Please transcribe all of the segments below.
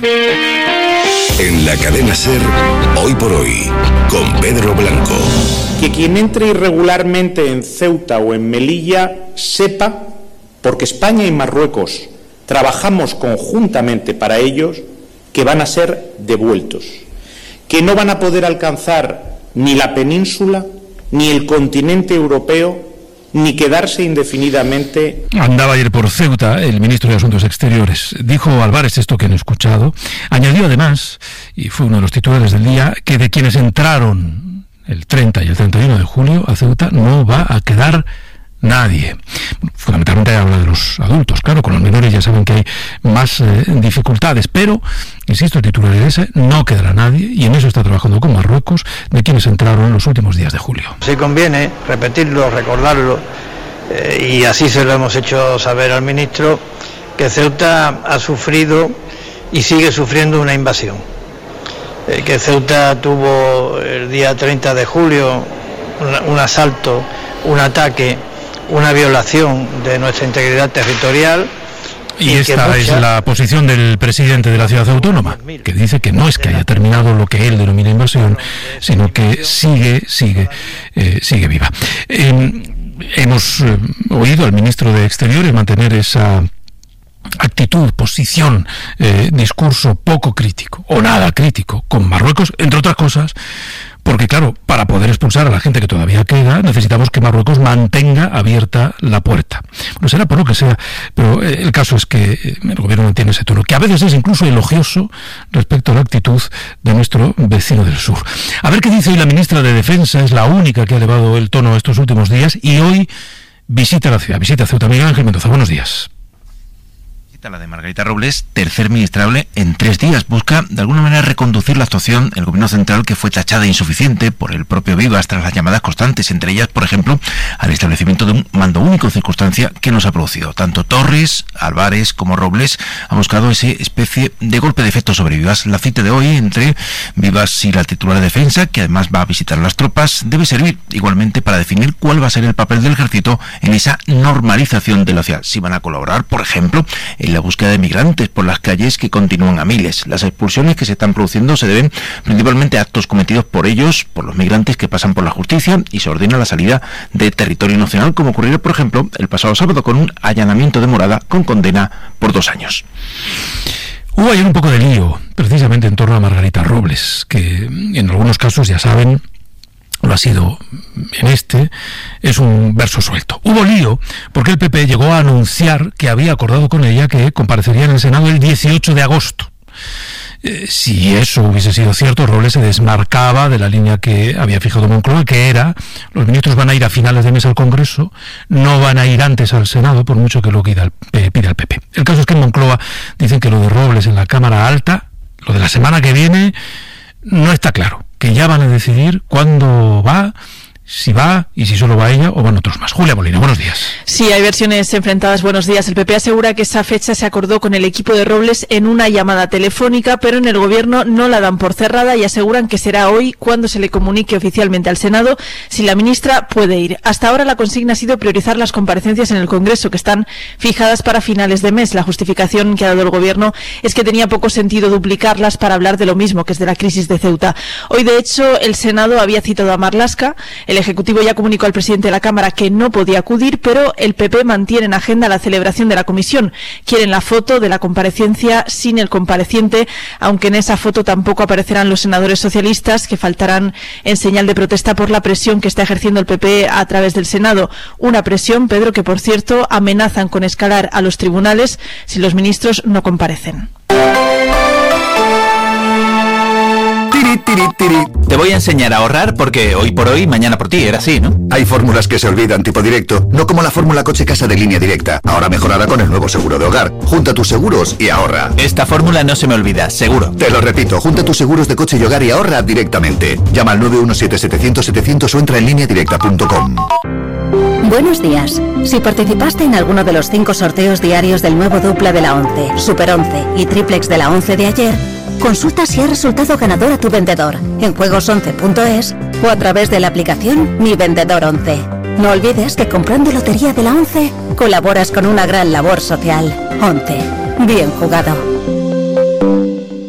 En la cadena SER, Hoy por Hoy, con Pedro Blanco. Que quien entre irregularmente en Ceuta o en Melilla sepa, porque España y Marruecos trabajamos conjuntamente para ellos, que van a ser devueltos, que no van a poder alcanzar ni la península, ni el continente europeo, ni quedarse indefinidamente. Andaba ayer por Ceuta el ministro de Asuntos Exteriores. Dijo Álvarez esto que han escuchado. Añadió además, y fue uno de los titulares del día, que de quienes entraron el 30 y el 31 de julio a Ceuta no va a quedar nadie. Fundamentalmente habla de los adultos, claro, con los menores ya saben que hay más dificultades, pero, insisto, el titular es ese, no quedará nadie, y en eso está trabajando con Marruecos, de quienes entraron en los últimos días de julio. Si conviene repetirlo, recordarlo, y así se lo hemos hecho saber al ministro, que Ceuta ha sufrido y sigue sufriendo una invasión, que Ceuta tuvo el día 30 de julio un asalto, un ataque, una violación de nuestra integridad territorial. Y esta es la posición del presidente de la ciudad autónoma, que dice que no es que haya terminado lo que él denomina invasión, sino que sigue viva. Hemos oído al ministro de Exteriores mantener esa actitud, posición, discurso poco crítico o nada crítico con Marruecos, entre otras cosas, porque claro, para poder expulsar a la gente que todavía queda, necesitamos que Marruecos mantenga abierta la puerta. Bueno, será por lo que sea, pero el caso es que el gobierno mantiene ese tono, que a veces es incluso elogioso respecto a la actitud de nuestro vecino del sur. A ver qué dice hoy la ministra de Defensa, es la única que ha elevado el tono estos últimos días, y hoy visita la ciudad, visita Ceuta. Miguel Ángel Mendoza, buenos días. La de Margarita Robles, tercer ministrable en 3 días, busca de alguna manera reconducir la actuación del gobierno central, que fue tachada de insuficiente por el propio Vivas tras las llamadas constantes, entre ellas, por ejemplo, al establecimiento de un mando único, circunstancia que nos ha producido. Tanto Torres, Álvarez como Robles han buscado esa especie de golpe de efecto sobre Vivas. La cita de hoy entre Vivas y la titular de Defensa, que además va a visitar las tropas, debe servir igualmente para definir cuál va a ser el papel del ejército en esa normalización de la ciudad. Si van a colaborar, por ejemplo, en la búsqueda de migrantes por las calles, que continúan a miles. Las expulsiones que se están produciendo se deben principalmente a actos cometidos por ellos, por los migrantes que pasan por la justicia, y se ordena la salida de territorio nacional, como ocurrió, por ejemplo, el pasado sábado con un allanamiento de morada con condena por 2 años. Hubo ayer un poco de lío, precisamente en torno a Margarita Robles, que en algunos casos, ya saben, lo ha sido en es un verso suelto. Hubo lío porque el PP llegó a anunciar que había acordado con ella que comparecería en el Senado el 18 de agosto. Si eso hubiese sido cierto, Robles se desmarcaba de la línea que había fijado Moncloa, que era: los ministros van a ir a finales de mes al Congreso, no van a ir antes al Senado, por mucho que lo pida el PP. El caso es que en Moncloa dicen que lo de Robles en la Cámara Alta, lo de la semana que viene, no está claro, que ya van a decidir cuándo va, si va y si solo va ella o van otros más. Julia Molina, buenos días. Sí, hay versiones enfrentadas. Buenos días. El PP asegura que esa fecha se acordó con el equipo de Robles en una llamada telefónica, pero en el gobierno no la dan por cerrada y aseguran que será hoy cuando se le comunique oficialmente al Senado si la ministra puede ir. Hasta ahora la consigna ha sido priorizar las comparecencias en el Congreso, que están fijadas para finales de mes. La justificación que ha dado el gobierno es que tenía poco sentido duplicarlas para hablar de lo mismo, que es de la crisis de Ceuta. Hoy, de hecho, el Senado había citado a Marlaska. El Ejecutivo ya comunicó al presidente de la Cámara que no podía acudir, pero el PP mantiene en agenda la celebración de la comisión. Quieren la foto de la comparecencia sin el compareciente, aunque en esa foto tampoco aparecerán los senadores socialistas, que faltarán en señal de protesta por la presión que está ejerciendo el PP a través del Senado. Una presión, Pedro, que por cierto amenazan con escalar a los tribunales si los ministros no comparecen. Te voy a enseñar a ahorrar porque hoy por hoy, mañana por ti, era así, ¿no? Hay fórmulas que se olvidan, tipo directo, no como la fórmula coche-casa de Línea Directa, ahora mejorada con el nuevo seguro de hogar. Junta tus seguros y ahorra. Esta fórmula no se me olvida, seguro. Te lo repito, junta tus seguros de coche y hogar y ahorra directamente. Llama al 917-700-700 o entra en lineadirecta.com. Buenos días. Si participaste en alguno de los 5 sorteos diarios del nuevo dupla de la 11, Super 11 y triplex de la 11 de ayer, consulta si ha resultado ganador a tu vendedor en juegos11.es o a través de la aplicación Mi Vendedor 11. No olvides que comprando lotería de la 11 colaboras con una gran labor social. 11. Bien jugado.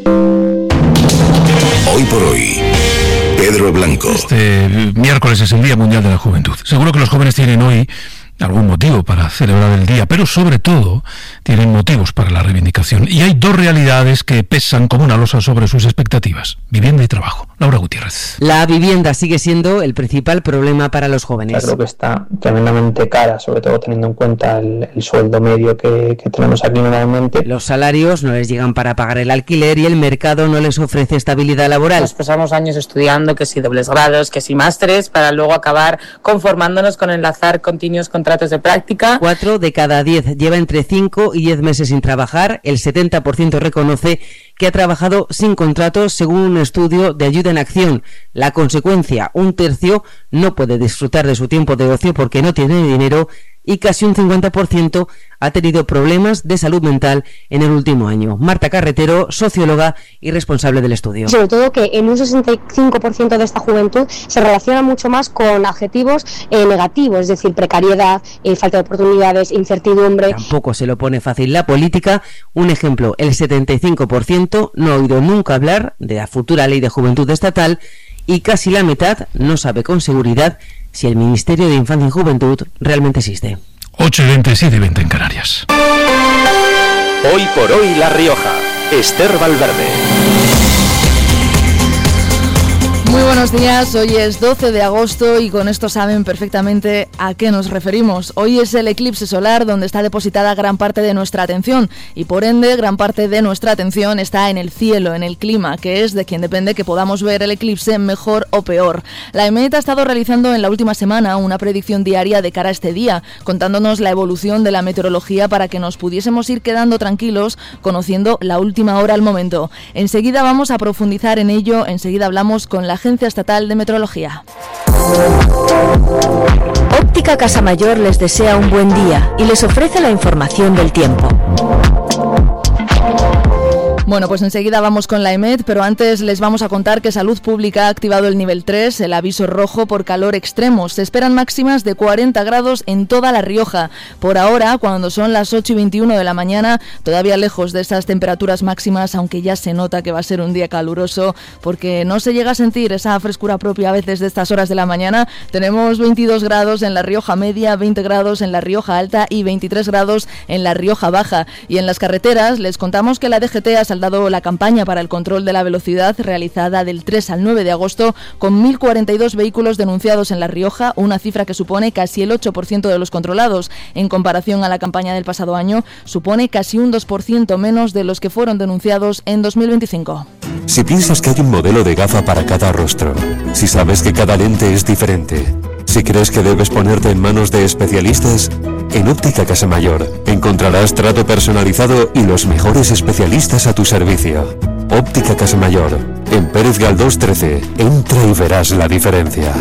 Hoy por hoy, Pedro Blanco. Este miércoles es el Día Mundial de la Juventud. Seguro que los jóvenes tienen hoy algún motivo para celebrar el día, pero sobre todo tienen motivos para la reivindicación. Y hay dos realidades que pesan como una losa sobre sus expectativas: vivienda y trabajo. Laura Gutiérrez. La vivienda sigue siendo el principal problema para los jóvenes. Creo que está tremendamente cara, sobre todo teniendo en cuenta el sueldo medio que tenemos aquí normalmente. Los salarios no les llegan para pagar el alquiler y el mercado no les ofrece estabilidad laboral. Nos pasamos años estudiando, que si dobles grados, que si másteres, para luego acabar conformándonos con enlazar continuos contratos de práctica. 4 de cada 10 lleva entre 5 y 10 meses sin trabajar. El 70% reconoce que ha trabajado sin contratos, según un estudio de Ayuda en Acción. La consecuencia: un tercio no puede disfrutar de su tiempo de ocio porque no tiene dinero, y casi un 50% ha tenido problemas de salud mental en el último año. Marta Carretero, socióloga y responsable del estudio. Sobre todo que en un 65% de esta juventud se relaciona mucho más con adjetivos negativos, es decir, precariedad, falta de oportunidades, incertidumbre. Tampoco se lo pone fácil la política. Un ejemplo: el 75% no ha oído nunca hablar de la futura ley de juventud estatal y casi la mitad no sabe con seguridad si el Ministerio de Infancia y Juventud realmente existe. 8:20, 7:20 en Canarias. Hoy por hoy La Rioja. Esther Valverde. Muy buenos días, hoy es 12 de agosto y con esto saben perfectamente a qué nos referimos. Hoy es el eclipse solar, donde está depositada gran parte de nuestra atención y por ende gran parte de nuestra atención está en el cielo, en el clima, que es de quien depende que podamos ver el eclipse mejor o peor. La EMET ha estado realizando en la última semana una predicción diaria de cara a este día, contándonos la evolución de la meteorología para que nos pudiésemos ir quedando tranquilos conociendo la última hora al momento. Enseguida vamos a profundizar en ello, enseguida hablamos con la Agencia Estatal de Meteorología. Óptica Casa Mayor les desea un buen día y les ofrece la información del tiempo. Bueno, pues enseguida vamos con la EMET, pero antes les vamos a contar que Salud Pública ha activado el nivel 3, el aviso rojo por calor extremo. Se esperan máximas de 40 grados en toda La Rioja. Por ahora, cuando son las 8:21 de la mañana, todavía lejos de esas temperaturas máximas, aunque ya se nota que va a ser un día caluroso, porque no se llega a sentir esa frescura propia a veces de estas horas de la mañana. Tenemos 22 grados en La Rioja Media, 20 grados en La Rioja Alta y 23 grados en La Rioja Baja. Y en las carreteras les contamos que la DGT ha saldado la campaña para el control de la velocidad realizada del 3 al 9 de agosto con 1.042 vehículos denunciados en La Rioja, una cifra que supone casi el 8% de los controlados. En comparación a la campaña del pasado año, supone casi un 2% menos de los que fueron denunciados en 2025. Si piensas que hay un modelo de gafa para cada rostro, si sabes que cada lente es diferente, si crees que debes ponerte en manos de especialistas, en Óptica Casa Mayor encontrarás trato personalizado y los mejores especialistas a tu servicio. Óptica Casa Mayor, en Pérez Galdós 13. Entra y verás la diferencia.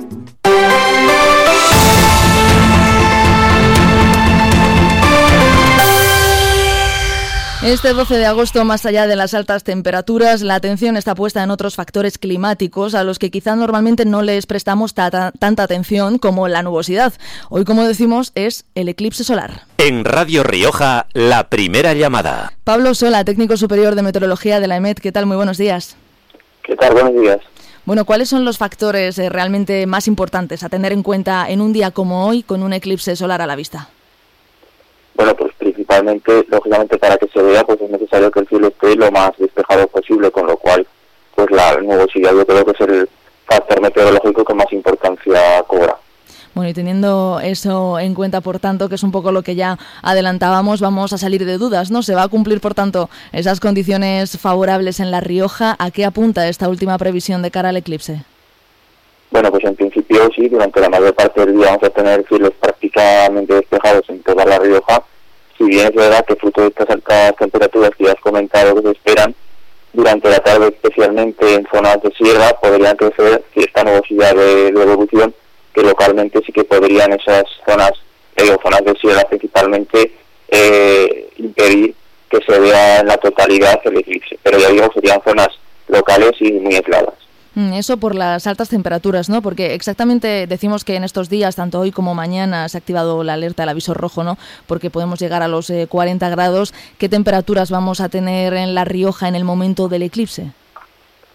Este 12 de agosto, más allá de las altas temperaturas, la atención está puesta en otros factores climáticos a los que quizá normalmente no les prestamos tanta atención, como la nubosidad. Hoy, como decimos, es el eclipse solar. En Radio Rioja, la primera llamada. Pablo Sola, técnico superior de meteorología de la EMET. ¿Qué tal? Muy buenos días. ¿Qué tal? Buenos días. Bueno, ¿cuáles son los factores realmente más importantes a tener en cuenta en un día como hoy con un eclipse solar a la vista? Bueno, pues principalmente, lógicamente, para que se vea, pues es necesario que el cielo esté lo más despejado posible, con lo cual, pues la nubosidad yo creo que es el factor meteorológico que más importancia cobra. Bueno, y teniendo eso en cuenta, por tanto, que es un poco lo que ya adelantábamos, vamos a salir de dudas, ¿no? ¿Se va a cumplir, por tanto, esas condiciones favorables en La Rioja? ¿A qué apunta esta última previsión de cara al eclipse? Bueno, pues en principio sí, durante la mayor parte del día vamos a tener cielos prácticamente despejados en toda La Rioja. Si bien es verdad que fruto de estas altas temperaturas que ya has comentado que se esperan, durante la tarde, especialmente en zonas de sierra, podrían crecer esta nubosidad de evolución, que localmente sí que podrían esas zonas, zonas de sierra principalmente, impedir que se vea en la totalidad el eclipse. Pero ya digo, serían zonas locales y muy aisladas. Eso por las altas temperaturas, ¿no? Porque exactamente decimos que en estos días, tanto hoy como mañana, se ha activado la alerta, el aviso rojo, ¿no? Porque podemos llegar a los 40 grados. ¿Qué temperaturas vamos a tener en La Rioja en el momento del eclipse? Sí,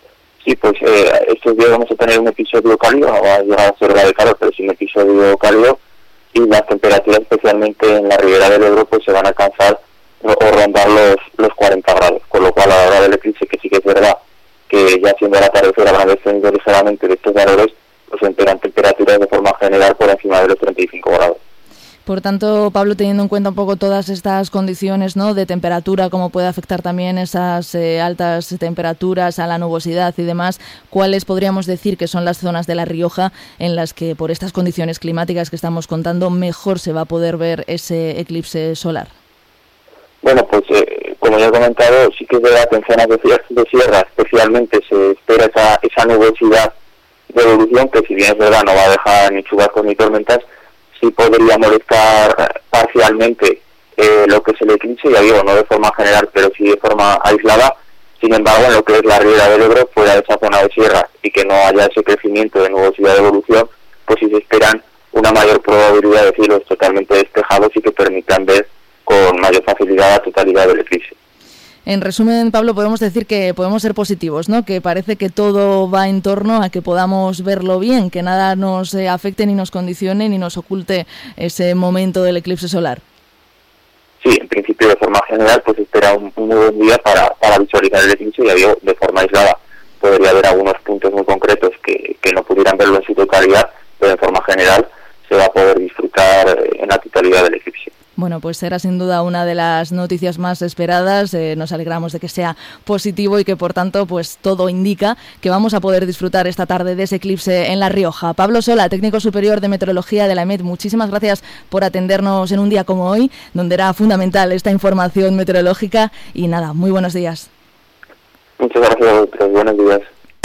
y pues estos días vamos a tener un episodio cálido, no va a llegar a ser hora de calor, pero sí un episodio cálido, y las temperaturas, especialmente en la ribera del Ebro, pues se van a alcanzar o rondar los 40 grados, con lo cual a la hora del eclipse, que sí que es verdad que ya siendo el atardecer habrán descendido ligeramente de estos valores, pues esperan temperaturas de forma general por encima de los 35 grados. Por tanto, Pablo, teniendo en cuenta un poco todas estas condiciones, ¿no?, de temperatura, cómo puede afectar también esas altas temperaturas a la nubosidad y demás, ¿cuáles podríamos decir que son las zonas de La Rioja en las que, por estas condiciones climáticas que estamos contando, mejor se va a poder ver ese eclipse solar? Bueno, pues como ya he comentado, sí que es verdad que en zonas de sierra especialmente se espera esa nubosidad de evolución, que si bien es verdad no va a dejar ni chubascos ni tormentas, sí podría molestar parcialmente lo que es el eclipse, ya digo, no de forma general, pero sí de forma aislada. Sin embargo, en lo que es la ribera del Ebro, fuera de esa zona de sierra, y que no haya ese crecimiento de nubosidad de evolución, pues sí se esperan una mayor probabilidad de cielos totalmente despejados y que permitan ver con mayor facilidad la totalidad del eclipse. En resumen, Pablo, podemos decir que podemos ser positivos, ¿no? Que parece que todo va en torno a que podamos verlo bien, que nada nos afecte ni nos condicione ni nos oculte ese momento del eclipse solar. Sí, en principio, de forma general, pues espera un muy buen día para visualizar el eclipse, ya digo, de forma aislada. Podría haber algunos puntos muy concretos que no pudieran verlo en su totalidad, pero de forma general se va a poder disfrutar en la totalidad del eclipse. Bueno, pues será sin duda una de las noticias más esperadas. Nos alegramos de que sea positivo y que, por tanto, pues todo indica que vamos a poder disfrutar esta tarde de ese eclipse en La Rioja. Pablo Sola, técnico superior de meteorología de la EMET, muchísimas gracias por atendernos en un día como hoy, donde era fundamental esta información meteorológica. Y nada, muy buenos días. Muchas gracias a ustedes. Buenos días.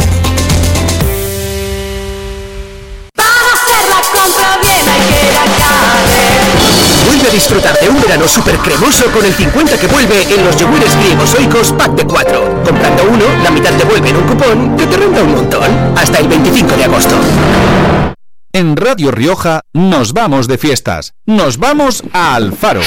Para hacer la compra bien hay que ir a Carrer. Vuelve a disfrutar de un verano súper cremoso con el 50 que vuelve en los yogures griegos Oikos pack de 4. Comprando uno, la mitad te vuelve en un cupón que te renta un montón. Hasta el 25 de agosto. En Radio Rioja nos vamos de fiestas. Nos vamos a Alfaro.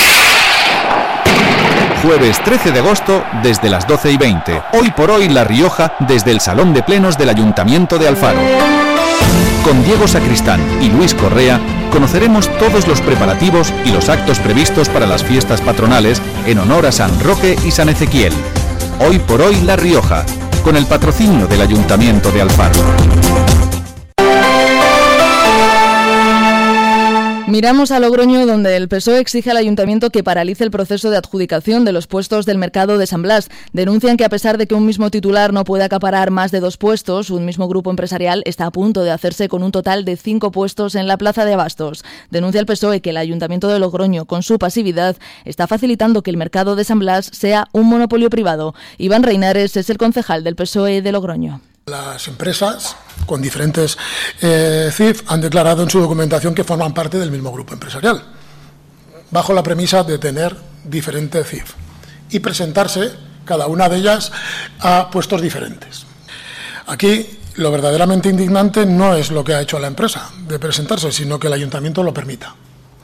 Jueves 13 de agosto desde las 12:20. Hoy por hoy La Rioja desde el Salón de Plenos del Ayuntamiento de Alfaro. Con Diego Sacristán y Luis Correa conoceremos todos los preparativos y los actos previstos para las fiestas patronales en honor a San Roque y San Ezequiel. Hoy por hoy La Rioja, con el patrocinio del Ayuntamiento de Alfaro. Miramos a Logroño, donde el PSOE exige al Ayuntamiento que paralice el proceso de adjudicación de los puestos del mercado de San Blas. Denuncian que a pesar de que un mismo titular no puede acaparar más de 2 puestos, un mismo grupo empresarial está a punto de hacerse con un total de 5 puestos en la plaza de Abastos. Denuncia el PSOE que el Ayuntamiento de Logroño, con su pasividad, está facilitando que el mercado de San Blas sea un monopolio privado. Iván Reinares es el concejal del PSOE de Logroño. Las empresas con diferentes CIF han declarado en su documentación que forman parte del mismo grupo empresarial, bajo la premisa de tener diferentes CIF y presentarse cada una de ellas a puestos diferentes. Aquí lo verdaderamente indignante no es lo que ha hecho la empresa de presentarse, sino que el ayuntamiento lo permita.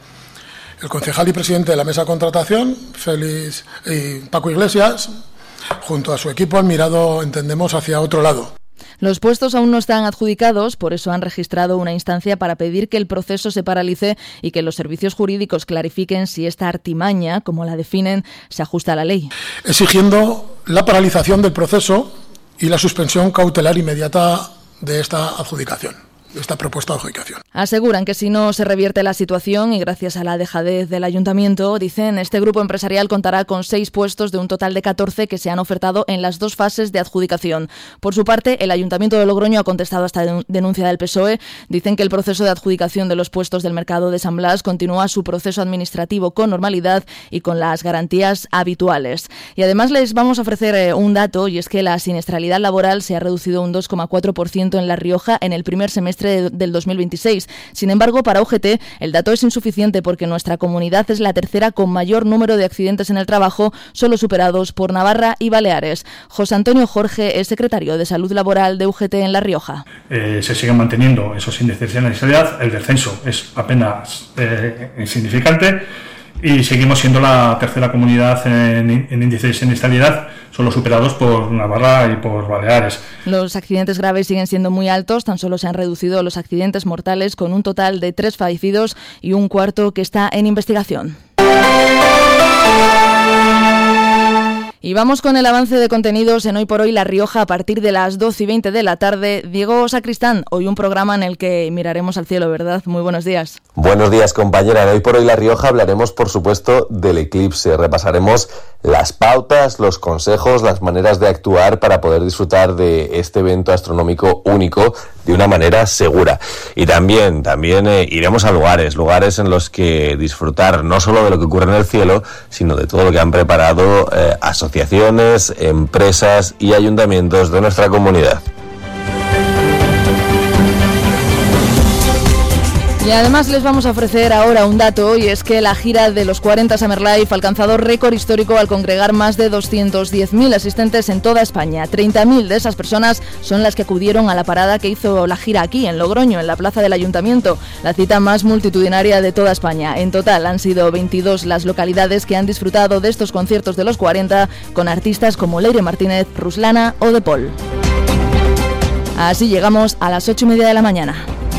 El concejal y presidente de la mesa de contratación, Félix y Paco Iglesias, junto a su equipo han mirado, entendemos, hacia otro lado. Los puestos aún no están adjudicados, por eso han registrado una instancia para pedir que el proceso se paralice y que los servicios jurídicos clarifiquen si esta artimaña, como la definen, se ajusta a la ley. Exigiendo la paralización del proceso y la suspensión cautelar inmediata de esta adjudicación, de esta propuesta de adjudicación. Aseguran que si no se revierte la situación y gracias a la dejadez del ayuntamiento, dicen, este grupo empresarial contará con 6 puestos de un total de 14 que se han ofertado en las 2 fases de adjudicación. Por su parte, el Ayuntamiento de Logroño ha contestado a esta denuncia del PSOE. Dicen que el proceso de adjudicación de los puestos del mercado de San Blas continúa su proceso administrativo con normalidad y con las garantías habituales. Y además les vamos a ofrecer un dato, y es que la siniestralidad laboral se ha reducido un 2,4% en La Rioja en el primer semestre del 2026. Sin embargo, para UGT el dato es insuficiente porque nuestra comunidad es la tercera con mayor número de accidentes en el trabajo, solo superados por Navarra y Baleares. José Antonio Jorge es secretario de Salud Laboral de UGT en La Rioja. Se siguen manteniendo esos índices de siniestralidad, el descenso es apenas insignificante y seguimos siendo la tercera comunidad en índice de siniestralidad, solo superados por Navarra y por Baleares. Los accidentes graves siguen siendo muy altos, tan solo se han reducido los accidentes mortales con un total de 3 fallecidos y un cuarto que está en investigación. Y vamos con el avance de contenidos en Hoy por Hoy La Rioja a partir de las 12:20 de la tarde. Diego Sacristán, hoy un programa en el que miraremos al cielo, ¿verdad? Muy buenos días. Buenos días, compañera. En Hoy por Hoy La Rioja hablaremos, por supuesto, del eclipse. Repasaremos las pautas, los consejos, las maneras de actuar para poder disfrutar de este evento astronómico único de una manera segura. Y también iremos a lugares en los que disfrutar no solo de lo que ocurre en el cielo, sino de todo lo que han preparado asociaciones, empresas y ayuntamientos de nuestra comunidad. Y además les vamos a ofrecer ahora un dato, y es que la gira de los 40 Summer Life ha alcanzado récord histórico al congregar más de 210.000 asistentes en toda España. 30.000 de esas personas son las que acudieron a la parada que hizo la gira aquí, en Logroño, en la plaza del Ayuntamiento, la cita más multitudinaria de toda España. En total han sido 22 las localidades que han disfrutado de estos conciertos de los 40, con artistas como Leire Martínez, Ruslana o De Paul. Así llegamos a las 8:30 de la mañana.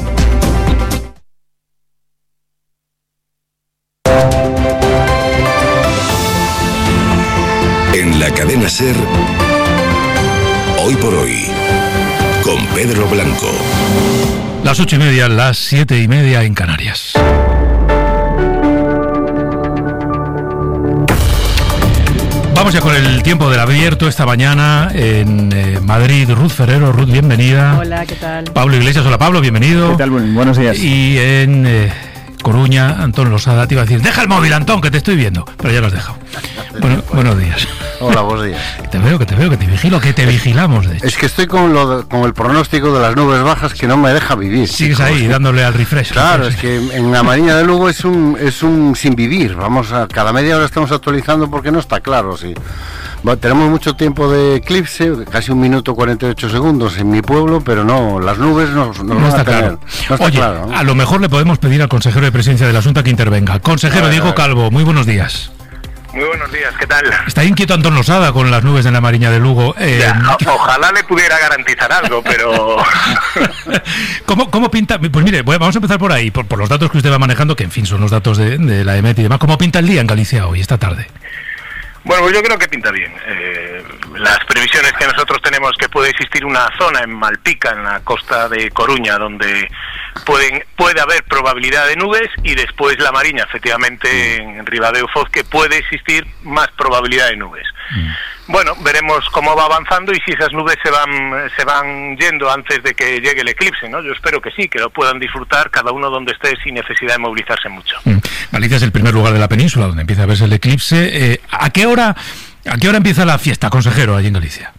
En la cadena SER, Hoy por Hoy, con Pedro Blanco. Las 8:30, las 7:30 en Canarias. Vamos ya con el tiempo del abierto esta mañana en Madrid. Ruth Ferrero. Ruth, bienvenida. Hola, ¿qué tal? Pablo Iglesias. Hola, Pablo, bienvenido. ¿Qué tal? Buenos días. Y en Coruña, Antón Losada te iba a decir: deja el móvil, Antón, que te estoy viendo. Pero ya lo has dejado. Buenos días. Hola, buenos días. Que te vigilo, que te vigilamos, de hecho. Es que estoy con el pronóstico de las nubes bajas que no me deja vivir. Sigues ahí, dándole al refresh. Claro, es que en la Mariña de Lugo es un sin vivir. Cada media hora estamos actualizando porque no está claro, sí. Bueno, tenemos mucho tiempo de eclipse, casi 1 minuto 48 segundos en mi pueblo, pero no, las nubes no está claro. No está claro, ¿no? A lo mejor le podemos pedir al consejero de Presidencia de la Junta que intervenga. Consejero Diego Calvo, muy buenos días. Muy buenos días, ¿qué tal? Está inquieto Antón Losada con las nubes en la Mariña de Lugo. Ojalá le pudiera garantizar algo, pero... ¿Cómo pinta? Pues mire, vamos a empezar por ahí, por los datos que usted va manejando, que en fin son los datos de la EMET y demás. ¿Cómo pinta el día en Galicia hoy, esta tarde? Bueno, pues yo creo que pinta bien. Las previsiones que nosotros tenemos, que puede existir una zona en Malpica, en la costa de Coruña, donde puede haber probabilidad de nubes, y después la Mariña, efectivamente, en Ribadeo Foz, que puede existir más probabilidad de nubes. Bueno, veremos cómo va avanzando y si esas nubes se van yendo antes de que llegue el eclipse, ¿no? Yo espero que sí, que lo puedan disfrutar cada uno donde esté sin necesidad de movilizarse mucho. Galicia es el primer lugar de la península donde empieza a verse el eclipse. ¿A qué hora empieza la fiesta, consejero, allí en Galicia?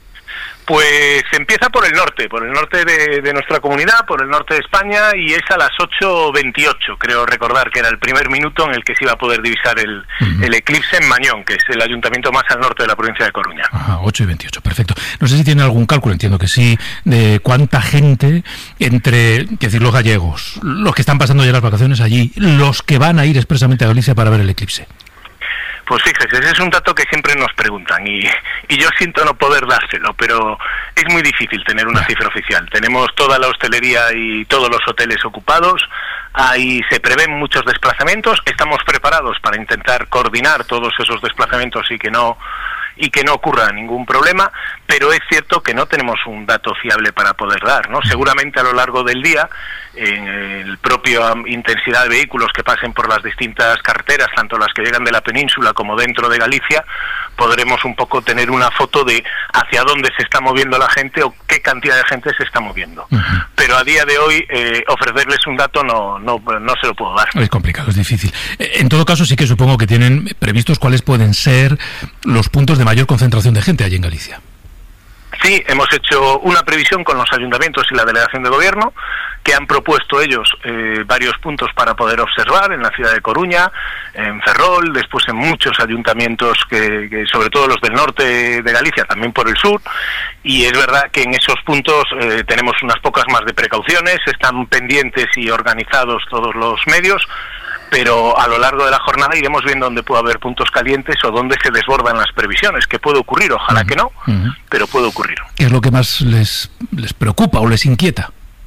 Pues empieza por el norte de nuestra comunidad, por el norte de España, y es a las 8:28, creo recordar que era el primer minuto en el que se iba a poder divisar el eclipse en Mañón, que es el ayuntamiento más al norte de la provincia de Coruña. 8:28, perfecto. No sé si tiene algún cálculo, entiendo que sí, de cuánta gente entre, los gallegos, los que están pasando ya las vacaciones allí, los que van a ir expresamente a Galicia para ver el eclipse. Pues fíjese, ese es un dato que siempre nos preguntan y yo siento no poder dárselo, pero es muy difícil tener una cifra oficial. Tenemos toda la hostelería y todos los hoteles ocupados, ahí se prevén muchos desplazamientos, estamos preparados para intentar coordinar todos esos desplazamientos y que no ocurra ningún problema, pero es cierto que no tenemos un dato fiable para poder dar, ¿no? Seguramente a lo largo del día, en el propio intensidad de vehículos que pasen por las distintas carreteras, tanto las que llegan de la península como dentro de Galicia, podremos un poco tener una foto de hacia dónde se está moviendo la gente o qué cantidad de gente se está moviendo. Pero a día de hoy ofrecerles un dato no se lo puedo dar. Es complicado, es difícil. En todo caso, sí que supongo que tienen previstos cuáles pueden ser los puntos de mayor concentración de gente allí en Galicia. Sí, hemos hecho una previsión con los ayuntamientos y la delegación de gobierno, que han propuesto ellos varios puntos para poder observar en la ciudad de Coruña, en Ferrol, después en muchos ayuntamientos, que sobre todo los del norte de Galicia, también por el sur, y es verdad que en esos puntos tenemos unas pocas más de precauciones, están pendientes y organizados todos los medios, pero a lo largo de la jornada iremos viendo dónde puede haber puntos calientes o dónde se desbordan las previsiones, que puede ocurrir, ojalá que no, pero puede ocurrir. ¿Qué es lo que más les preocupa o les inquieta?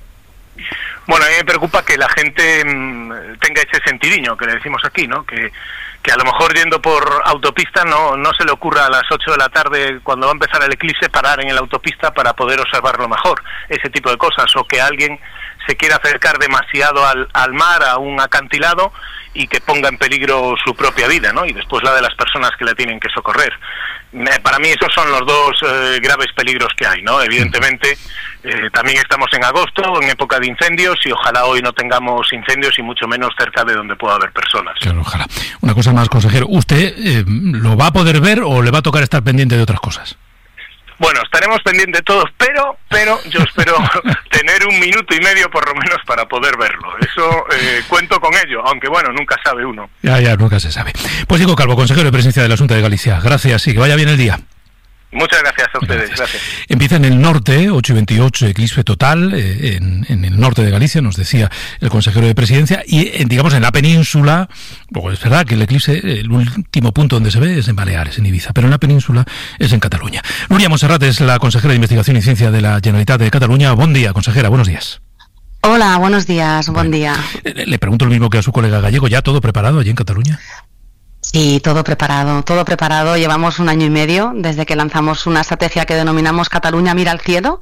Bueno, a mí me preocupa que la gente tenga ese sentidiño que le decimos aquí, ¿no? Que a lo mejor yendo por autopista no se le ocurra a las 8 de la tarde, cuando va a empezar el eclipse, parar en la autopista para poder observarlo mejor, ese tipo de cosas, o que alguien se quiera acercar demasiado al mar, a un acantilado, y que ponga en peligro su propia vida, ¿no? Y después la de las personas que le tienen que socorrer. Para mí esos son los dos graves peligros que hay, ¿no? Evidentemente, también estamos en agosto, en época de incendios, y ojalá hoy no tengamos incendios y mucho menos cerca de donde pueda haber personas. Claro, ojalá. Una cosa más, consejero, ¿usted lo va a poder ver o le va a tocar estar pendiente de otras cosas? Bueno, estaremos pendientes todos, pero yo espero tener 1 minuto y medio por lo menos para poder verlo. Eso cuento con ello, aunque bueno, nunca sabe uno. Ya, nunca se sabe. Pues Diego Calvo, consejero de Presidencia de la Xunta de Galicia. Gracias y que vaya bien el día. Muchas gracias a ustedes, gracias. Empieza en el norte, 8:28, eclipse total, en el norte de Galicia, nos decía el consejero de Presidencia, y digamos en la península, luego es verdad que el eclipse, el último punto donde se ve es en Baleares, en Ibiza, pero en la península es en Cataluña. Núria Monserrat es la consejera de Investigación y Ciencia de la Generalitat de Cataluña. Buen día, consejera, buenos días. Hola, buenos días, buen día. Le pregunto lo mismo que a su colega gallego, ¿ya todo preparado allí en Cataluña? Sí, todo preparado. Llevamos 1 año y medio desde que lanzamos una estrategia que denominamos Cataluña mira al cielo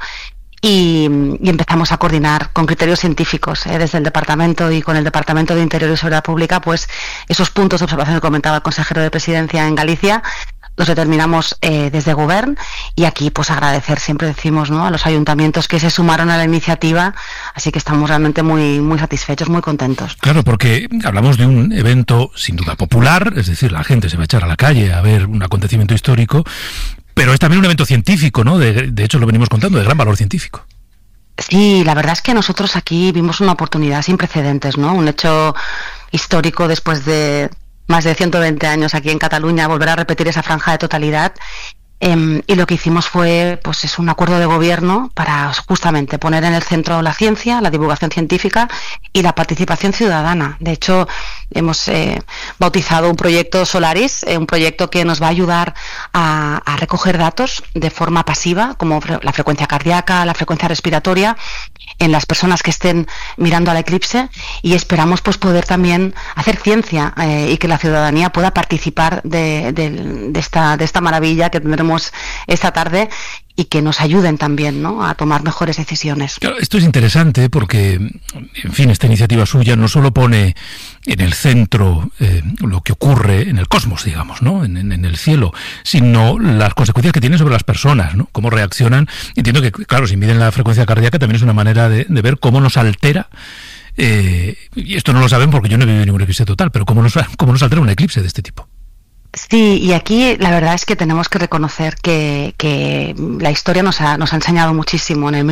y empezamos a coordinar con criterios científicos desde el Departamento y con el Departamento de Interior y Seguridad Pública, pues esos puntos de observación que comentaba el consejero de Presidencia en Galicia. Los determinamos desde Govern, y aquí pues agradecer, siempre decimos, ¿no?, a los ayuntamientos que se sumaron a la iniciativa, así que estamos realmente muy satisfechos, muy contentos. Claro, porque hablamos de un evento sin duda popular, es decir, la gente se va a echar a la calle a ver un acontecimiento histórico, pero es también un evento científico, ¿no? De hecho lo venimos contando, de gran valor científico. Sí, la verdad es que nosotros aquí vimos una oportunidad sin precedentes, ¿no? Un hecho histórico después de más de 120 años aquí en Cataluña, volver a repetir esa franja de totalidad. Y lo que hicimos fue pues un acuerdo de gobierno para justamente poner en el centro la ciencia, la divulgación científica y la participación ciudadana. De hecho, hemos bautizado un proyecto Solaris, un proyecto que nos va a ayudar a recoger datos de forma pasiva, como la frecuencia cardíaca, la frecuencia respiratoria, en las personas que estén mirando al eclipse, y esperamos pues poder también hacer ciencia y que la ciudadanía pueda participar de esta maravilla que tendremos esta tarde, y que nos ayuden también, ¿no?, a tomar mejores decisiones. Claro, esto es interesante porque, en fin, esta iniciativa suya no solo pone en el centro lo que ocurre en el cosmos, digamos, ¿no?, en el cielo, sino las consecuencias que tiene sobre las personas, ¿no?, cómo reaccionan. Entiendo que, claro, si miden la frecuencia cardíaca también es una manera de ver cómo nos altera. Y esto no lo saben porque yo no he vivido ningún eclipse total, pero cómo nos altera un eclipse de este tipo. Sí, y aquí la verdad es que tenemos que reconocer que la historia nos ha enseñado muchísimo. En el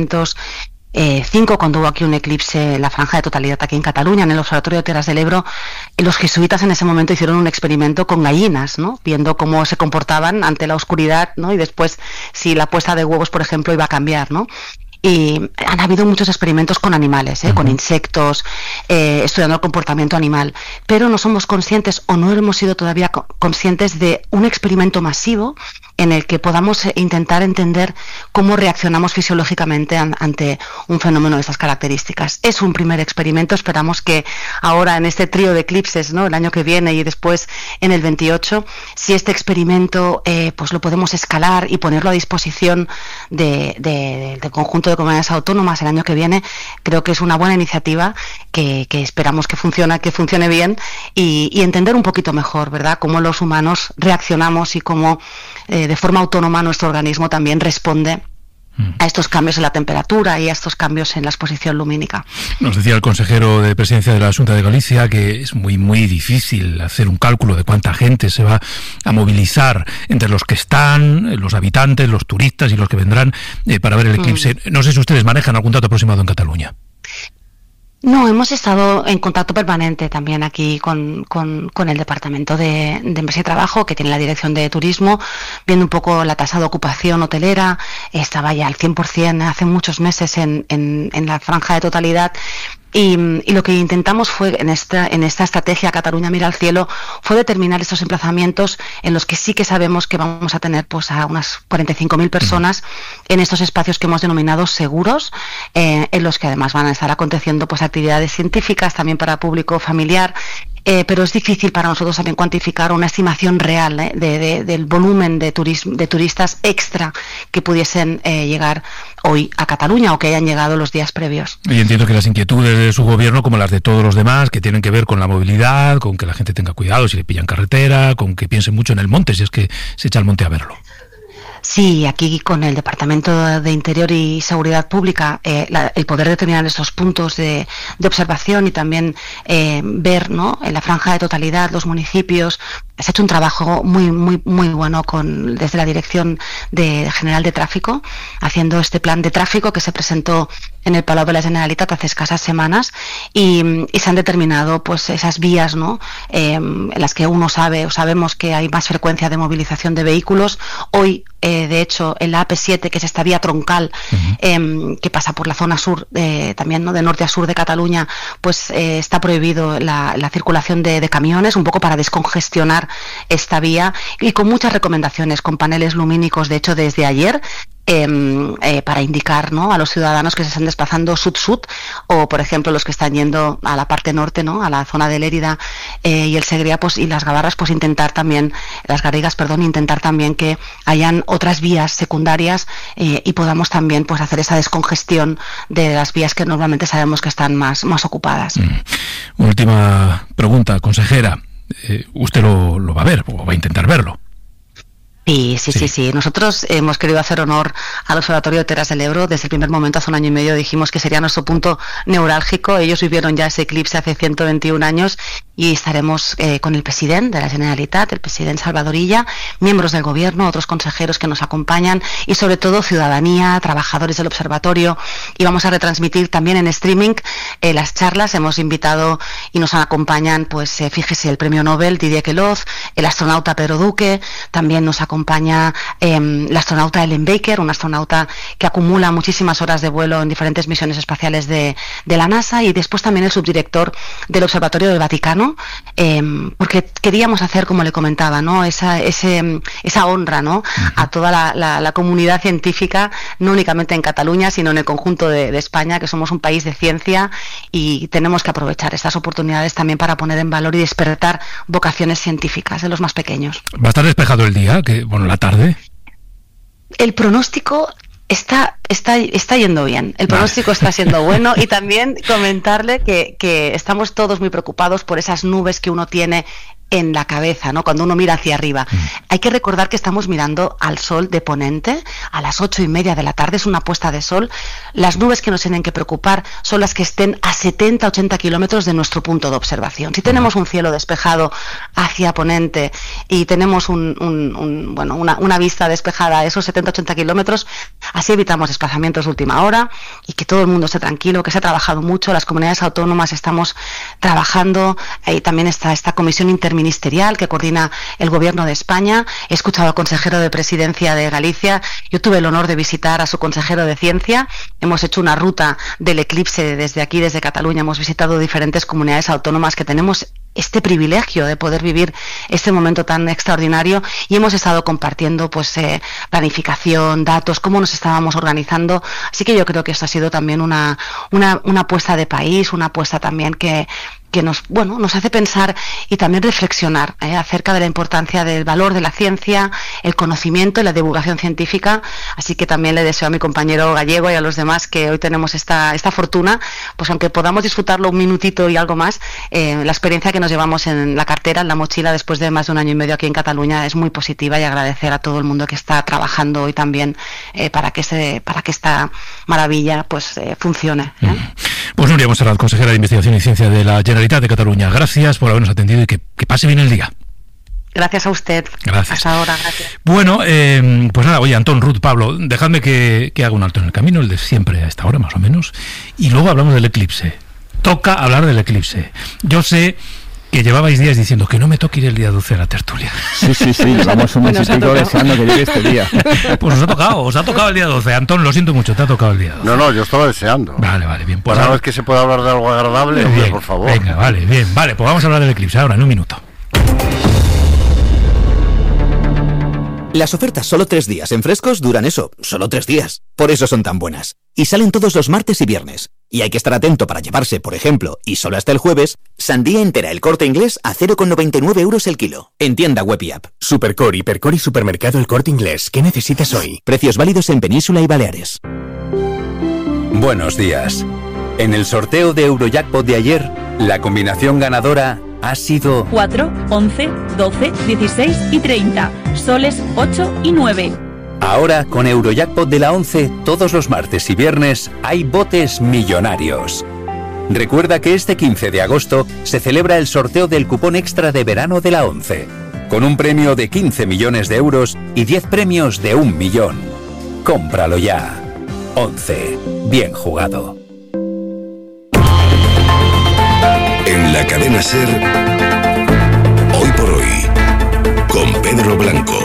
1905, cuando hubo aquí un eclipse en la franja de totalidad aquí en Cataluña, en el Observatorio de Terras del Ebro, los jesuitas en ese momento hicieron un experimento con gallinas, ¿no?, viendo cómo se comportaban ante la oscuridad, ¿no?, y después si la puesta de huevos, por ejemplo, iba a cambiar, ¿no? Y han habido muchos experimentos con animales, con insectos, estudiando el comportamiento animal, pero no somos conscientes, o no hemos sido todavía conscientes de un experimento masivo en el que podamos intentar entender cómo reaccionamos fisiológicamente ante un fenómeno de estas características. Es un primer experimento, esperamos que ahora en este trío de eclipses, ¿no?, el año que viene y después en el 28, si este experimento pues lo podemos escalar y ponerlo a disposición del conjunto de comunidades autónomas el año que viene, creo que es una buena iniciativa que esperamos que funcione bien, y entender un poquito mejor, ¿verdad?, cómo los humanos reaccionamos y cómo de forma autónoma nuestro organismo también responde a estos cambios en la temperatura y a estos cambios en la exposición lumínica. Nos decía el consejero de Presidencia de la Xunta de Galicia que es muy difícil hacer un cálculo de cuánta gente se va a movilizar entre los que están, los habitantes, los turistas y los que vendrán para ver el eclipse. No sé si ustedes manejan algún dato aproximado en Cataluña. No, hemos estado en contacto permanente también aquí con el Departamento de Empresa y Trabajo, que tiene la Dirección de Turismo, viendo un poco la tasa de ocupación hotelera. Estaba ya al 100% hace muchos meses en la franja de totalidad, Y lo que intentamos fue en esta estrategia Cataluña mira al cielo fue determinar estos emplazamientos en los que sí que sabemos que vamos a tener pues a unas 45.000 personas en estos espacios que hemos denominado seguros, en los que además van a estar aconteciendo pues actividades científicas también para público familiar. Pero es difícil para nosotros también cuantificar una estimación real del volumen de turistas extra que pudiesen llegar hoy a Cataluña o que hayan llegado los días previos. Y entiendo que las inquietudes de su gobierno, como las de todos los demás, que tienen que ver con la movilidad, con que la gente tenga cuidado si le pillan carretera, con que piense mucho en el monte, si es que se echa al monte a verlo. Sí, aquí con el Departamento de Interior y Seguridad Pública, el poder determinar estos puntos de observación y también ver, ¿no?, en la franja de totalidad los municipios. Se ha hecho un trabajo muy bueno desde la Dirección General de Tráfico, haciendo este plan de tráfico que se presentó en el Palau de la Generalitat hace escasas semanas y se han determinado pues esas vías, ¿no?, en las que uno sabe o sabemos que hay más frecuencia de movilización de vehículos. Hoy de hecho en la AP7, que es esta vía troncal que pasa por la zona sur también, ¿no?, de norte a sur de Cataluña, pues está prohibido la circulación de camiones, un poco para descongestionar esta vía, y con muchas recomendaciones, con paneles lumínicos, de hecho desde ayer, para indicar, ¿no?, a los ciudadanos que se están desplazando sud-sud, o por ejemplo los que están yendo a la parte norte, ¿no?, a la zona de Lérida y el Segrià, pues, y las Gavarras, pues intentar también que hayan otras vías secundarias y podamos también pues hacer esa descongestión de las vías que normalmente sabemos que están más ocupadas. Última pregunta, consejera. ¿Usted lo va a ver o va a intentar verlo? Sí. Nosotros hemos querido hacer honor al Observatorio de Terras del Ebro. Desde el primer momento, hace un año y medio, dijimos que sería nuestro punto neurálgico. Ellos vivieron ya ese eclipse hace 121 años y estaremos con el presidente de la Generalitat, el presidente Salvador Illa, miembros del gobierno, otros consejeros que nos acompañan y sobre todo ciudadanía, trabajadores del observatorio, y vamos a retransmitir también en streaming las charlas. Hemos invitado y nos acompañan, pues fíjese, el premio Nobel Didier Queloz, el astronauta Pedro Duque, también nos acompaña la astronauta Ellen Baker, una astronauta que acumula muchísimas horas de vuelo en diferentes misiones espaciales de la NASA, y después también el subdirector del Observatorio del Vaticano, porque queríamos hacer, como le comentaba, ¿no?, esa honra, ¿no?, a toda la comunidad científica, no únicamente en Cataluña, sino en el conjunto de España, que somos un país de ciencia y tenemos que aprovechar estas oportunidades también para poner en valor y despertar vocaciones científicas de los más pequeños. ¿Va a estar despejado el día? La tarde. El pronóstico está yendo bien, el pronóstico está siendo bueno, y también comentarle que estamos todos muy preocupados por esas nubes que uno tiene en la cabeza, ¿no?, cuando uno mira hacia arriba. Hay que recordar que estamos mirando al sol de poniente a las 8:30 de la tarde, es una puesta de sol. Las nubes que nos tienen que preocupar son las que estén a 70-80 kilómetros de nuestro punto de observación. Si tenemos un cielo despejado hacia poniente y tenemos una vista despejada a esos 70-80 kilómetros, así evitamos desplazamientos de última hora y que todo el mundo esté tranquilo, que se ha trabajado mucho. Las comunidades autónomas estamos trabajando, y también está esta comisión interministerial que coordina el Gobierno de España. He escuchado al consejero de Presidencia de Galicia. Yo tuve el honor de visitar a su consejero de Ciencia. Hemos hecho una ruta del eclipse desde aquí, desde Cataluña. Hemos visitado diferentes comunidades autónomas que tenemos este privilegio de poder vivir este momento tan extraordinario, y hemos estado compartiendo pues planificación, datos, cómo nos estábamos organizando. Así que yo creo que esto ha sido también una apuesta de país, una apuesta también que nos hace pensar y también reflexionar acerca de la importancia del valor de la ciencia, el conocimiento y la divulgación científica. Así que también le deseo a mi compañero gallego y a los demás que hoy tenemos esta fortuna, pues aunque podamos disfrutarlo un minutito y algo más, la experiencia que nos llevamos en la cartera, en la mochila, después de más de un año y medio aquí en Cataluña, es muy positiva, y agradecer a todo el mundo que está trabajando hoy también para que esta maravilla pues funcione. Pues Núria Montserrat, consejera de Investigación y Ciencia de la Generalitat de Cataluña, gracias por habernos atendido y que pase bien el día. Gracias a usted. Gracias. Hasta ahora, gracias. Bueno, pues nada, oye, Antón, Ruth, Pablo, dejadme que haga un alto en el camino, el de siempre a esta hora más o menos, y luego hablamos del eclipse. Toca hablar del eclipse. Yo sé que llevabais días diciendo que no me toque ir el día 12 a la tertulia. Sí, llevamos un mes y pico deseando que llegue este día. Pues os ha tocado el día 12. Antón, lo siento mucho, te ha tocado el día 12. No, yo estaba deseando. Vale, bien. Pues ahora es que se puede hablar de algo agradable, bien, hombre, por favor. Venga, vale, pues vamos a hablar del eclipse ahora, en un minuto. Las ofertas solo 3 días en Frescos duran eso, solo 3 días. Por eso son tan buenas. Y salen todos los martes y viernes. Y hay que estar atento para llevarse, por ejemplo, y solo hasta el jueves, sandía entera El Corte Inglés a 0,99 euros el kilo. En tienda web y app. Supercore, Hipercore y Supermercado El Corte Inglés. ¿Qué necesitas hoy? Precios válidos en Península y Baleares. Buenos días. En el sorteo de Eurojackpot de ayer, la combinación ganadora ha sido 4, 11, 12, 16 y 30. Soles 8 y 9. Ahora, con Eurojackpot de la 11, todos los martes y viernes hay botes millonarios. Recuerda que este 15 de agosto se celebra el sorteo del cupón extra de verano de la 11, con un premio de 15 millones de euros y 10 premios de 1 millón. Cómpralo ya. 11. Bien jugado. En la cadena SER, Hoy por Hoy, con Pedro Blanco.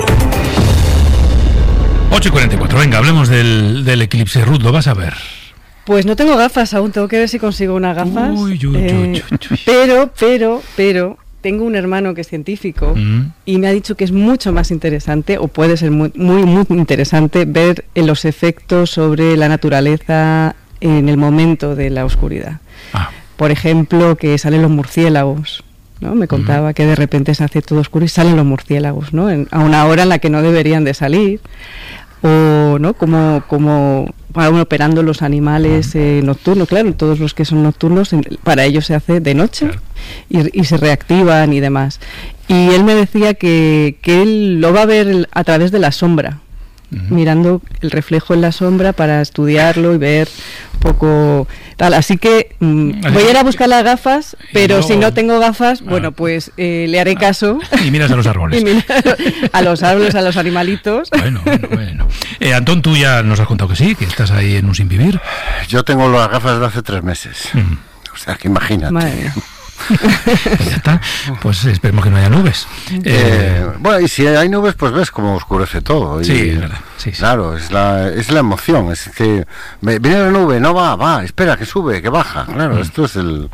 8:44, venga, hablemos del eclipse. Ruth, ¿lo vas a ver? Pues no tengo gafas aún, tengo que ver si consigo unas gafas. Uy. Pero tengo un hermano que es científico y me ha dicho que es mucho más interesante, o puede ser muy interesante, ver los efectos sobre la naturaleza en el momento de la oscuridad. Por ejemplo, que salen los murciélagos, ¿no? Me contaba que de repente se hace todo oscuro y salen los murciélagos, ¿no? A una hora en la que no deberían de salir. O no, como van operando los animales nocturnos, claro, todos los que son nocturnos, para ellos se hace de noche y se reactivan y demás. Y él me decía que él lo va a ver a través de la sombra, mirando el reflejo en la sombra para estudiarlo y ver un poco tal. Así que voy a ir a buscar las gafas, pero luego, si no tengo gafas, bueno, pues le haré caso. Y miras a los árboles. A los árboles, a los animalitos. Bueno. Antón, tú ya nos has contado que sí, que estás ahí en un sin vivir. Yo tengo las gafas de hace 3 meses. O sea, que imagínate. Madre mía. Pues ya está, pues esperemos que no haya nubes. Bueno, y si hay nubes, pues ves cómo oscurece todo. Sí, es verdad. Sí. Claro, es la emoción. Es que viene la nube, no va, espera, que sube, que baja. Claro, esto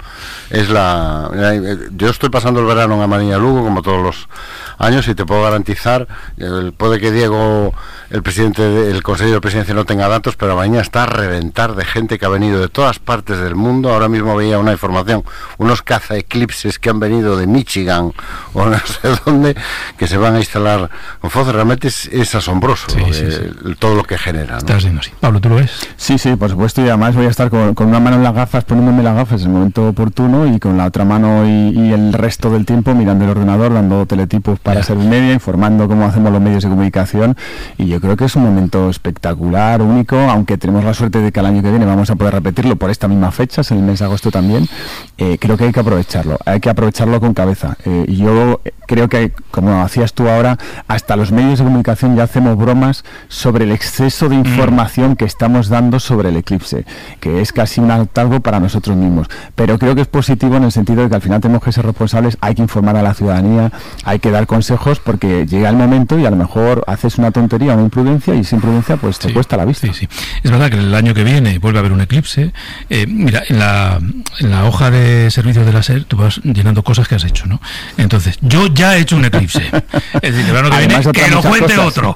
yo estoy pasando el verano en Amarilla Lugo, como todos los años, y te puedo garantizar, puede que Diego, el presidente el Consejo de Presidencia, no tenga datos, pero mañana está a reventar de gente que ha venido de todas partes del mundo. Ahora mismo veía una información, unos cazaeclipses que han venido de Michigan o no sé dónde, que se van a instalar con FOC. Realmente es asombroso todo lo que genera, ¿no? Estás viendo, sí. Pablo, ¿tú lo ves? Sí, por supuesto, y además voy a estar con una mano en las gafas, poniéndome las gafas en el momento oportuno, y con la otra mano y el resto del tiempo mirando el ordenador, dando teletipos para Ser Media, informando cómo hacemos los medios de comunicación. Y yo creo que es un momento espectacular, único, aunque tenemos la suerte de que el año que viene vamos a poder repetirlo por esta misma fecha, en el mes de agosto también. Creo que hay que aprovecharlo con cabeza. Y yo creo que, como hacías tú ahora, hasta los medios de comunicación ya hacemos bromas sobre el exceso de información que estamos dando sobre el eclipse, que es casi un algo para nosotros mismos. Pero creo que es positivo en el sentido de que al final tenemos que ser responsables, hay que informar a la ciudadanía, hay que dar consejos, porque llega el momento y a lo mejor haces una tontería, una imprudencia, y sin prudencia pues te cuesta la vista. Sí. Es verdad que el año que viene vuelve a haber un eclipse. Mira, en la hoja de servicios de la SER tú vas llenando cosas que has hecho, ¿no? Entonces, yo ya he hecho un eclipse. Es decir, el verano que viene, que lo cuente cosas. Otro.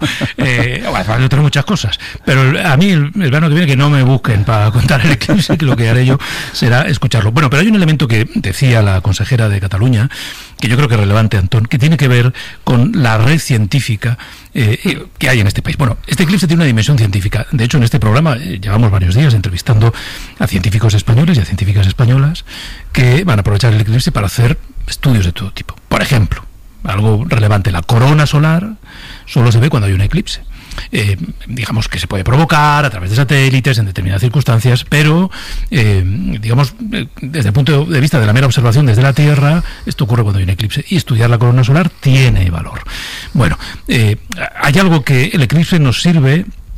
Hay otras muchas cosas. Pero a mí, el verano que viene, que no me busquen para contar el eclipse, que lo que haré yo será escucharlo. Bueno, pero hay un elemento que decía la consejera de Cataluña, que yo creo que es relevante, Antón, que tiene que ver con la red científica que hay en este país. Bueno, este eclipse tiene una dimensión científica. De hecho, en este programa llevamos varios días entrevistando a científicos españoles y a científicas españolas que van a aprovechar el eclipse para hacer estudios de todo tipo. Por ejemplo, algo relevante, la corona solar solo se ve cuando hay un eclipse. Digamos que se puede provocar a través de satélites en determinadas circunstancias, pero digamos, desde el punto de vista de la mera observación desde la Tierra, esto ocurre cuando hay un eclipse, y estudiar la corona solar tiene valor. Bueno, hay algo que el eclipse nos sirve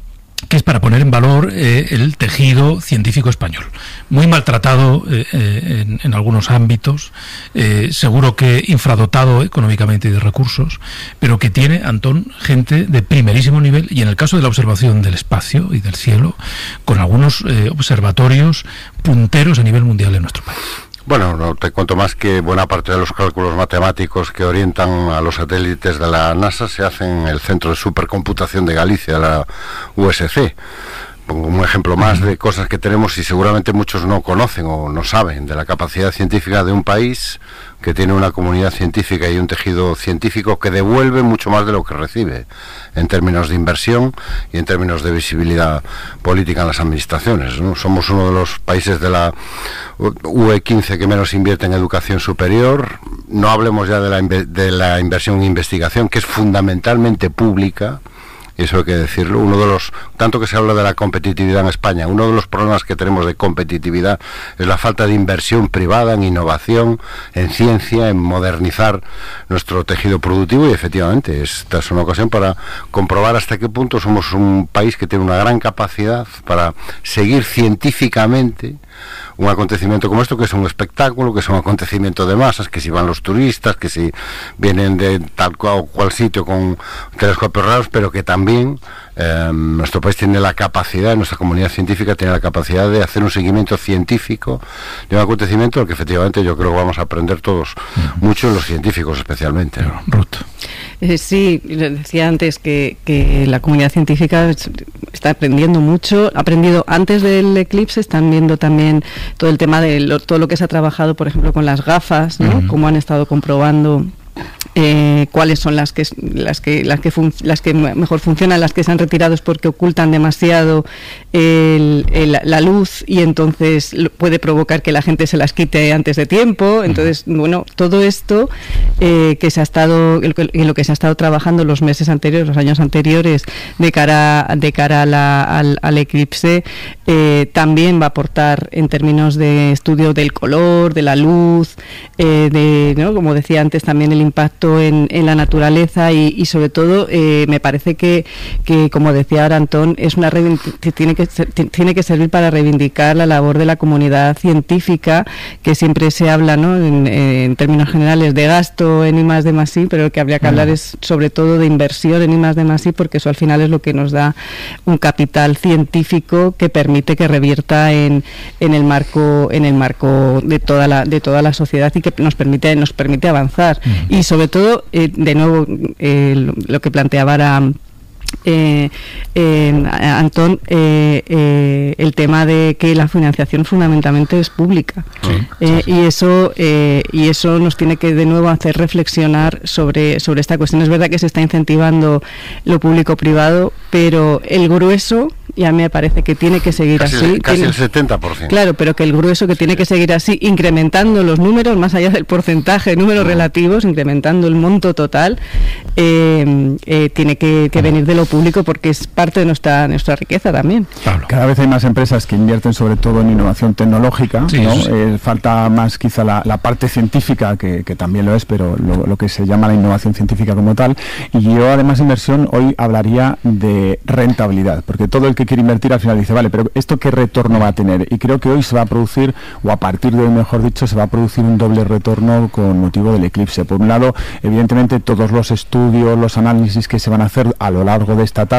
que es para poner en valor el tejido científico español, muy maltratado en algunos ámbitos, seguro que infradotado económicamente y de recursos, pero que tiene, Antón, gente de primerísimo nivel, y en el caso de la observación del espacio y del cielo, con algunos observatorios punteros a nivel mundial en nuestro país. Bueno, no te cuento más que buena parte de los cálculos matemáticos que orientan a los satélites de la NASA se hacen en el Centro de Supercomputación de Galicia, la USC. Pongo un ejemplo más de cosas que tenemos y seguramente muchos no conocen o no saben de la capacidad científica de un país que tiene una comunidad científica y un tejido científico que devuelve mucho más de lo que recibe en términos de inversión y en términos de visibilidad política en las administraciones, ¿no? Somos uno de los países de la UE15 que menos invierte en educación superior. No hablemos ya de la inversión en investigación, que es fundamentalmente pública. Y eso hay que decirlo. Uno de los, tanto que se habla de la competitividad en España, uno de los problemas que tenemos de competitividad es la falta de inversión privada en innovación, en ciencia, en modernizar nuestro tejido productivo, y efectivamente esta es una ocasión para comprobar hasta qué punto somos un país que tiene una gran capacidad para seguir científicamente un acontecimiento como esto, que es un espectáculo, que es un acontecimiento de masas, que si van los turistas, que si vienen de tal o cual sitio con telescopios raros, pero que también nuestro país tiene la capacidad, nuestra comunidad científica tiene la capacidad de hacer un seguimiento científico de un acontecimiento al que efectivamente yo creo que vamos a aprender todos mucho, los científicos especialmente, ¿no? Ruth. Sí, decía antes que la comunidad científica está aprendiendo mucho, ha aprendido antes del eclipse, están viendo también todo el tema de todo lo que se ha trabajado, por ejemplo, con las gafas, ¿no? Cómo han estado comprobando cuáles son las que mejor funcionan, las que se han retirado es porque ocultan demasiado la luz y entonces puede provocar que la gente se las quite antes de tiempo. Entonces, bueno, todo esto que se ha estado en lo que se ha estado trabajando los meses anteriores, los años anteriores de cara al eclipse, también va a aportar en términos de estudio del color, de la luz, ¿no? Como decía antes, también el impacto en la naturaleza y sobre todo me parece que como decía ahora Antón, es tiene que servir para reivindicar la labor de la comunidad científica, que siempre se habla, ¿no? en términos generales de gasto en I+D+I, pero lo que habría que hablar es sobre todo de inversión en I+D+I, porque eso al final es lo que nos da un capital científico que permite que revierta en el marco de toda la sociedad y que nos permite avanzar. Y sobre todo, de nuevo, lo que planteaba ahora Antón, el tema de que la financiación fundamentalmente es pública, y eso nos tiene que de nuevo hacer reflexionar sobre esta cuestión. Es verdad que se está incentivando lo público-privado, pero el grueso ya me parece que tiene que seguir así. Casi el 70%. Claro, pero que el grueso que tiene que seguir así, incrementando los números, más allá del porcentaje, números relativos, incrementando el monto total, tiene que venir de lo público, porque es parte de nuestra riqueza también. Pablo. Cada vez hay más empresas que invierten sobre todo en innovación tecnológica, sí, ¿no? Sí. Falta más quizá la parte científica, que también lo es, pero lo que se llama la innovación científica como tal. Y yo, además de inversión, hoy hablaría de rentabilidad, porque todo el que quiere invertir al final dice, vale, pero ¿esto qué retorno va a tener? Y creo que hoy se va a producir, o a partir de hoy mejor dicho, se va a producir un doble retorno con motivo del eclipse. Por un lado, evidentemente, todos los estudios, los análisis que se van a hacer a lo largo de esta tarde,